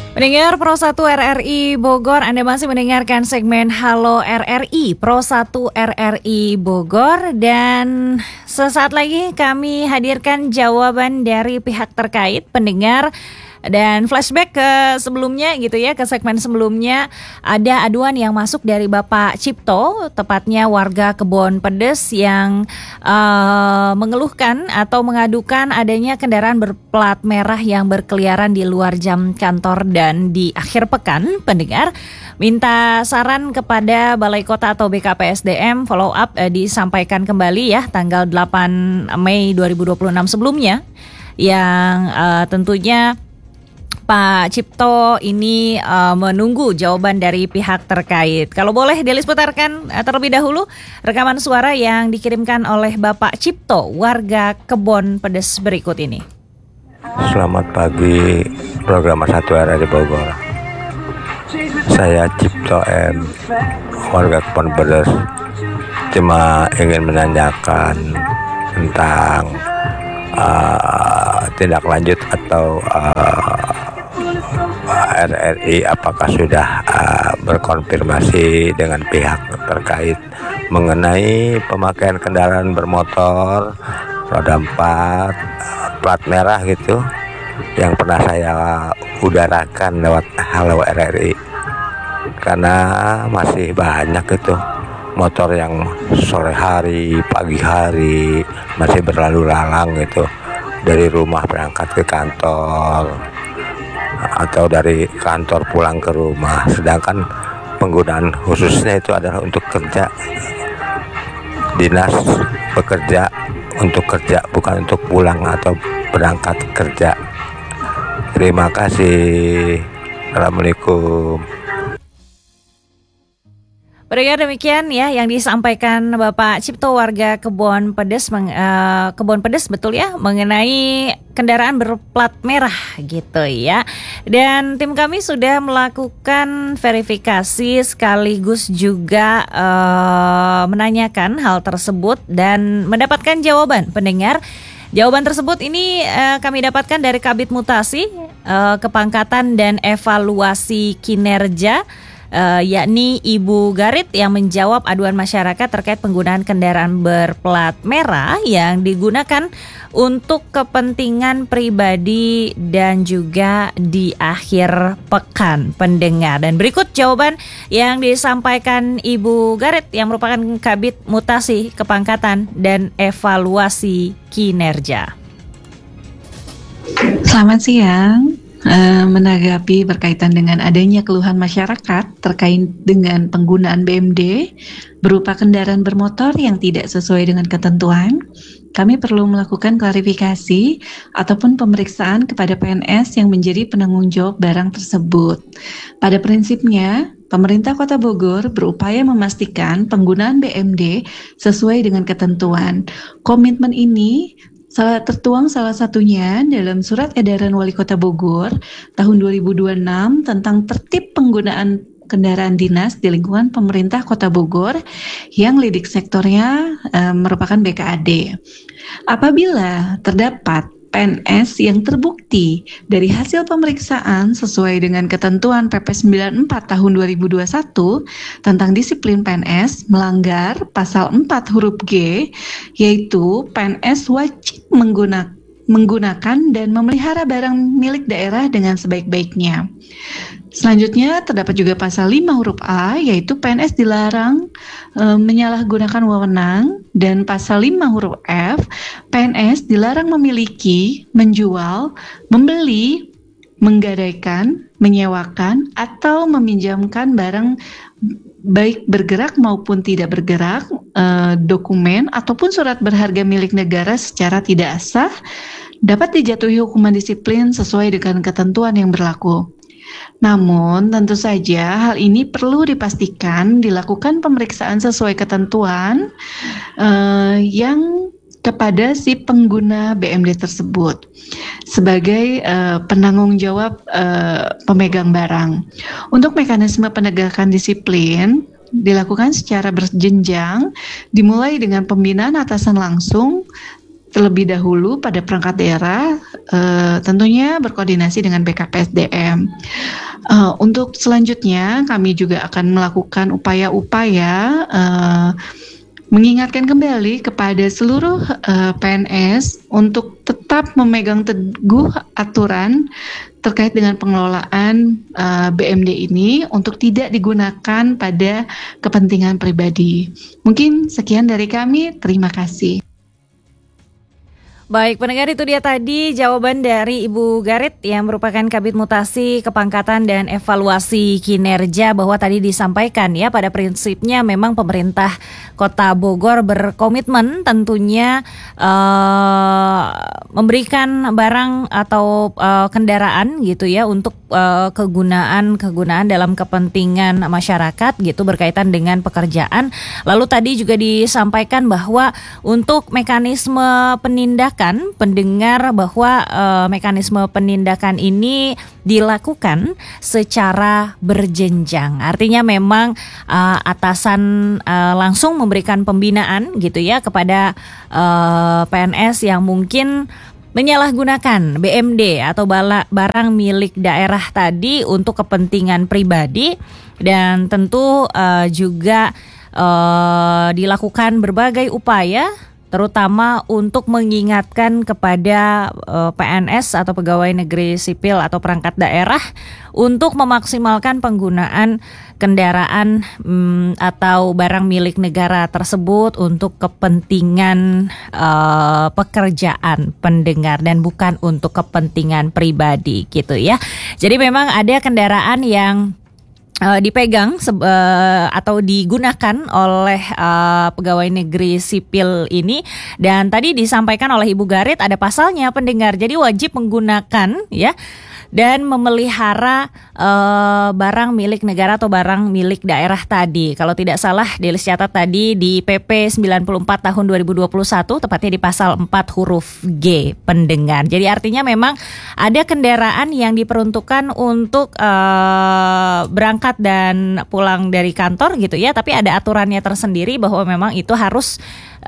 Pendengar Pro 1 RRI Bogor, Anda masih mendengarkan segmen Halo RRI Pro 1 RRI Bogor, dan sesaat lagi kami hadirkan jawaban dari pihak terkait pendengar. Dan flashback ke sebelumnya gitu ya, ke segmen sebelumnya ada aduan yang masuk dari Bapak Cipto, tepatnya warga Kebon Pedes yang mengeluhkan atau mengadukan adanya kendaraan berplat merah yang berkeliaran di luar jam kantor dan di akhir pekan. Pendengar minta saran kepada Balai Kota atau BKPSDM, follow up disampaikan kembali ya tanggal 8 Mei 2026 sebelumnya, yang tentunya Pak Cipto ini menunggu jawaban dari pihak terkait. Kalau boleh Delis putarkan terlebih dahulu rekaman suara yang dikirimkan oleh Bapak Cipto, warga Kebon Pedes berikut ini. Selamat pagi, program 1 RRI Bogor. Saya Cipto M, warga Kebon Pedes. Cuma ingin menanyakan tentang tindak lanjut atau RRI apakah sudah berkonfirmasi dengan pihak terkait mengenai pemakaian kendaraan bermotor roda 4 plat merah gitu yang pernah saya udarakan lewat Halo RRI, karena masih banyak itu motor yang sore hari, pagi hari masih berlalu lalang gitu, dari rumah berangkat ke kantor atau dari kantor pulang ke rumah, sedangkan penggunaan khususnya itu adalah untuk kerja, dinas, bekerja untuk kerja, bukan untuk pulang atau berangkat kerja. Terima kasih. Assalamualaikum. Pendengar, demikian ya yang disampaikan Bapak Cipto, warga Kebon Pedes, Kebon Pedes betul ya, mengenai kendaraan berplat merah gitu ya. Dan tim kami sudah melakukan verifikasi sekaligus juga menanyakan hal tersebut dan mendapatkan jawaban. Pendengar, jawaban tersebut ini kami dapatkan dari Kabid Mutasi, Kepangkatan dan Evaluasi Kinerja, yakni Ibu Garit, yang menjawab aduan masyarakat terkait penggunaan kendaraan berplat merah yang digunakan untuk kepentingan pribadi dan juga di akhir pekan, pendengar. Dan berikut jawaban yang disampaikan Ibu Garit yang merupakan Kabid Mutasi, Kepangkatan dan Evaluasi Kinerja. Selamat siang. Menanggapi berkaitan dengan adanya keluhan masyarakat terkait dengan penggunaan BMD berupa kendaraan bermotor yang tidak sesuai dengan ketentuan, kami perlu melakukan klarifikasi ataupun pemeriksaan kepada PNS yang menjadi penanggung jawab barang tersebut. Pada prinsipnya, pemerintah Kota Bogor berupaya memastikan penggunaan BMD sesuai dengan ketentuan. Komitmen ini tertuang salah satunya dalam Surat Edaran Wali Kota Bogor tahun 2026 tentang tertib penggunaan kendaraan dinas di lingkungan pemerintah Kota Bogor yang lidik sektornya merupakan BKAD. Apabila terdapat PNS yang terbukti dari hasil pemeriksaan sesuai dengan ketentuan PP 94 tahun 2021 tentang disiplin PNS melanggar pasal 4 huruf G, yaitu PNS wajib menggunakan dan memelihara barang milik daerah dengan sebaik-baiknya. Selanjutnya terdapat juga pasal 5 huruf A, yaitu PNS dilarang menyalahgunakan wewenang, dan pasal 5 huruf F, PNS dilarang memiliki, menjual, membeli, menggadaikan, menyewakan, atau meminjamkan barang baik bergerak maupun tidak bergerak, dokumen ataupun surat berharga milik negara secara tidak sah, dapat dijatuhi hukuman disiplin sesuai dengan ketentuan yang berlaku. Namun, tentu saja hal ini perlu dipastikan dilakukan pemeriksaan sesuai ketentuan yang kepada si pengguna BMD tersebut sebagai penanggung jawab pemegang barang. Untuk mekanisme penegakan disiplin dilakukan secara berjenjang, dimulai dengan pembinaan atasan langsung terlebih dahulu pada perangkat daerah, tentunya berkoordinasi dengan BKPSDM. Untuk selanjutnya kami juga akan melakukan upaya-upaya mengingatkan kembali kepada seluruh PNS untuk tetap memegang teguh aturan terkait dengan pengelolaan BMD ini untuk tidak digunakan pada kepentingan pribadi. Mungkin sekian dari kami, terima kasih. Baik, pendengar, itu dia tadi jawaban dari Ibu Garit yang merupakan Kabid Mutasi, Kepangkatan dan Evaluasi Kinerja, bahwa tadi disampaikan ya pada prinsipnya memang pemerintah Kota Bogor berkomitmen tentunya memberikan barang atau kendaraan gitu ya untuk kegunaan dalam kepentingan masyarakat gitu berkaitan dengan pekerjaan. Lalu tadi juga disampaikan bahwa untuk mekanisme penindakan, pendengar, bahwa mekanisme penindakan ini dilakukan secara berjenjang. Artinya memang atasan langsung memberikan pembinaan gitu ya kepada PNS yang mungkin menyalahgunakan BMD atau barang milik daerah tadi untuk kepentingan pribadi, dan tentu juga dilakukan berbagai upaya terutama untuk mengingatkan kepada PNS atau pegawai negeri sipil atau perangkat daerah untuk memaksimalkan penggunaan kendaraan atau barang milik negara tersebut untuk kepentingan pekerjaan, pendengar, dan bukan untuk kepentingan pribadi gitu ya. Jadi memang ada kendaraan yang dipegang atau digunakan oleh pegawai negeri sipil ini, dan tadi disampaikan oleh Ibu Garit ada pasalnya, pendengar. Jadi wajib menggunakan ya dan memelihara barang milik negara atau barang milik daerah tadi. Kalau tidak salah Delis catat tadi di PP 94 tahun 2021, tepatnya di pasal 4 huruf G, pendengar. Jadi artinya memang ada kendaraan yang diperuntukkan untuk berangkat dan pulang dari kantor gitu ya, tapi ada aturannya tersendiri bahwa memang itu harus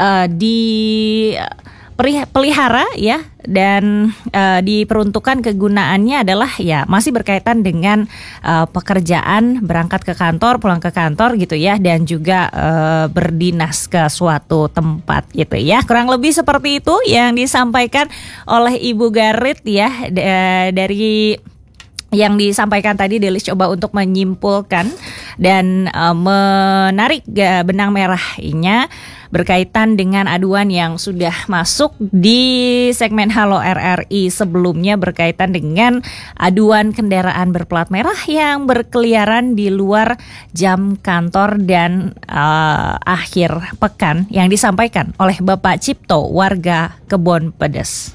pelihara ya, dan diperuntukkan kegunaannya adalah ya masih berkaitan dengan pekerjaan, berangkat ke kantor, pulang ke kantor gitu ya, dan juga berdinas ke suatu tempat gitu ya. Kurang lebih seperti itu yang disampaikan oleh Ibu Garit ya. Dari yang disampaikan tadi, Delis coba untuk menyimpulkan dan menarik benang merahnya berkaitan dengan aduan yang sudah masuk di segmen Halo RRI sebelumnya berkaitan dengan aduan kendaraan berplat merah yang berkeliaran di luar jam kantor dan akhir pekan yang disampaikan oleh Bapak Cipto, warga Kebon Pedes.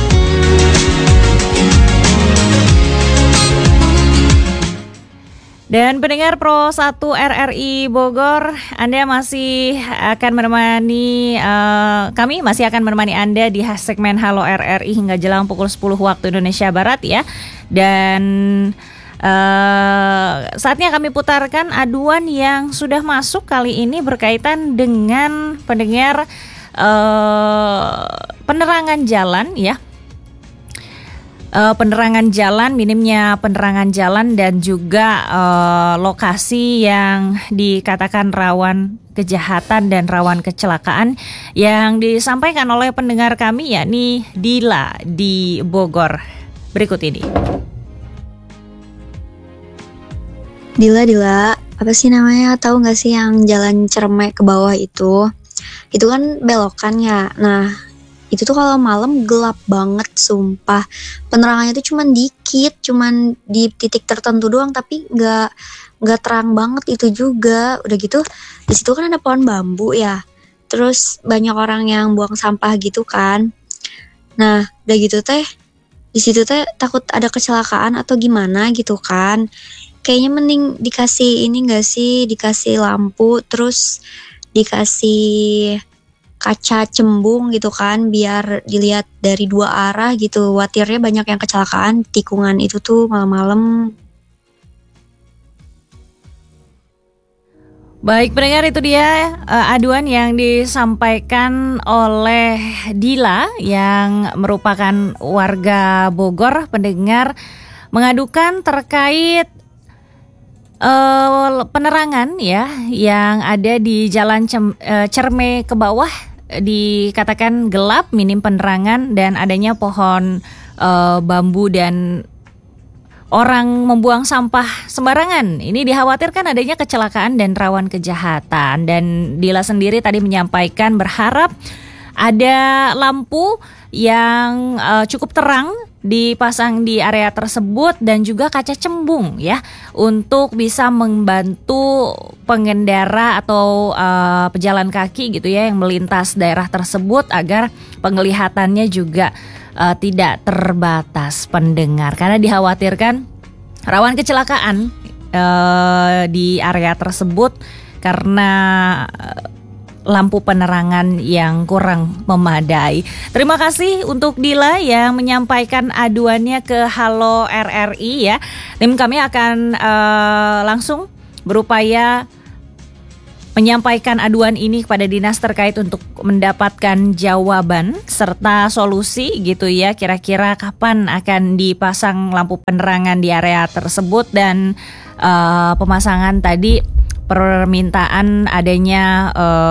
Dan pendengar Pro 1 RRI Bogor, Anda masih akan menemani kami masih akan menemani Anda di segmen Halo RRI hingga jelang pukul 10 waktu Indonesia Barat ya. Dan saatnya kami putarkan aduan yang sudah masuk kali ini berkaitan dengan pendengar penerangan jalan ya. Penerangan jalan, minimnya penerangan jalan, dan juga lokasi yang dikatakan rawan kejahatan dan rawan kecelakaan yang disampaikan oleh pendengar kami, yakni Dila di Bogor. Berikut ini. Dila, apa sih namanya? Tahu nggak sih yang jalan Cermek ke bawah itu? Itu kan belokan ya. Nah, itu tuh kalau malam gelap banget, sumpah. Penerangannya tuh cuman dikit, cuman di titik tertentu doang, tapi nggak terang banget itu juga. Udah gitu, di situ kan ada pohon bambu ya. Terus banyak orang yang buang sampah gitu kan. Nah, udah gitu teh, di situ teh takut ada kecelakaan atau gimana gitu kan. Kayaknya mending dikasih ini nggak sih, dikasih lampu, terus dikasih kaca cembung gitu kan, biar dilihat dari dua arah gitu. Khawatirnya banyak yang kecelakaan tikungan itu tuh malam-malam. Baik pendengar, itu dia aduan yang disampaikan oleh Dila yang merupakan warga Bogor. Pendengar mengadukan terkait penerangan ya yang ada di Jalan Cerme ke bawah, dikatakan gelap, minim penerangan dan adanya pohon bambu dan orang membuang sampah sembarangan. Ini dikhawatirkan adanya kecelakaan dan rawan kejahatan. Dan Dila sendiri tadi menyampaikan berharap ada lampu yang cukup terang dipasang di area tersebut dan juga kaca cembung ya, untuk bisa membantu pengendara atau pejalan kaki gitu ya yang melintas daerah tersebut agar penglihatannya juga tidak terbatas, pendengar, karena dikhawatirkan rawan kecelakaan di area tersebut karena lampu penerangan yang kurang memadai. Terima kasih untuk Dila yang menyampaikan aduannya ke Halo RRI ya. Tim kami akan langsung berupaya menyampaikan aduan ini kepada dinas terkait untuk mendapatkan jawaban serta solusi gitu ya, kira-kira kapan akan dipasang lampu penerangan di area tersebut dan pemasangan tadi permintaan adanya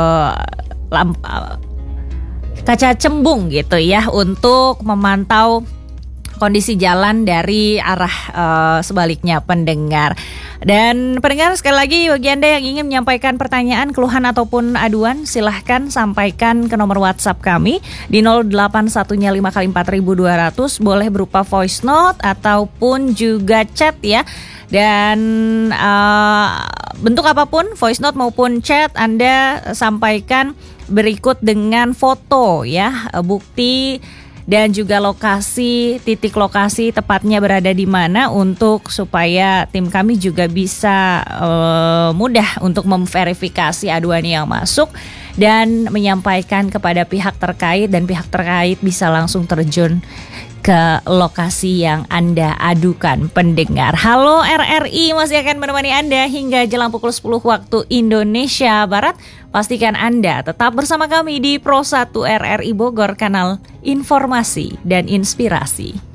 kaca cembung gitu ya untuk memantau kondisi jalan dari arah sebaliknya, pendengar. Dan pendengar, sekali lagi bagi Anda yang ingin menyampaikan pertanyaan, keluhan ataupun aduan, silahkan sampaikan ke nomor WhatsApp kami di 081-5x4200, boleh berupa voice note ataupun juga chat ya. Dan bentuk apapun, voice note maupun chat, Anda sampaikan berikut dengan foto ya, bukti dan juga lokasi, titik lokasi tepatnya berada di mana, untuk supaya tim kami juga bisa mudah untuk memverifikasi aduan yang masuk dan menyampaikan kepada pihak terkait, dan pihak terkait bisa langsung terjun ke lokasi yang Anda adukan, pendengar. Halo RRI masih akan menemani Anda hingga jelang pukul 10 waktu Indonesia Barat. Pastikan Anda tetap bersama kami di Pro 1 RRI Bogor, kanal informasi dan inspirasi.